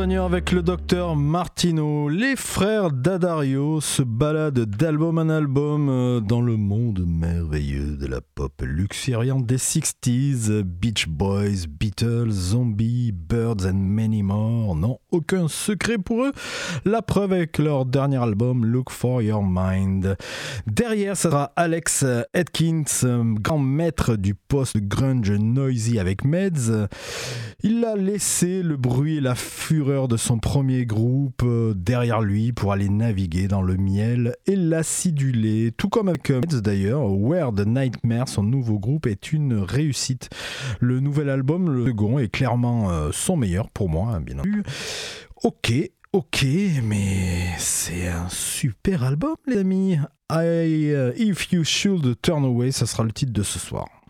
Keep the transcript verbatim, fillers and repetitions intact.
Avec le docteur Martino, les frères D'Addario se baladent d'album en album dans le monde merveilleux de la pop luxuriante des sixties, Beach Boys, Beatles, Zombies, Birds and many more. Non, aucun secret pour eux. La preuve avec leur dernier album Look for Your Mind. Derrière, ça sera Alex Atkins, grand maître du post-grunge noisy avec Meds. Il a laissé le bruit et la fureur de son premier groupe euh, derrière lui pour aller naviguer dans le miel et l'acidulé, tout comme avec Meds d'ailleurs. Weird Nightmare, son nouveau groupe, est une réussite. Le nouvel album, le second, est clairement euh, son meilleur pour moi, bien entendu. Ok, ok, mais c'est un super album, les amis. I, uh, If You Should Turn Away, ça sera le titre de ce soir.